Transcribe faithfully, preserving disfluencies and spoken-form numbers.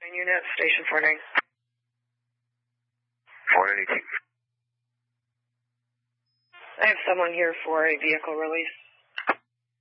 Unit, station four nine. four ninety-two. I have someone here for a vehicle release.